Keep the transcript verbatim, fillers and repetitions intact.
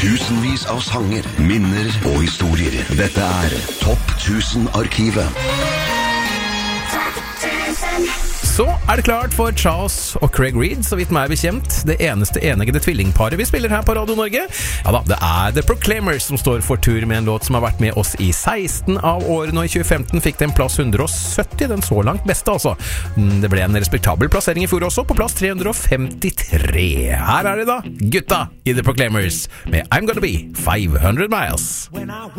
Tusenvis av sanger, minner og historier. Dette er Topp tusen-arkivet. Så er det klart for Charles og Craig Reed, så vidt meg er bekjent. Det eneste enegede tvillingparet vi spiller her på Radio Norge. Ja da, det er The Proclaimers som står for tur med en låt som har vært med oss i seksten av årene, og i tjue femten fikk den plass hundre og sytti, den så langt beste altså. Det ble en respektabel plassering i fjor også, på plass tre hundre og femtitre. Her er det da, gutta i The Proclaimers med I'm Gonna Be five hundred Miles. When I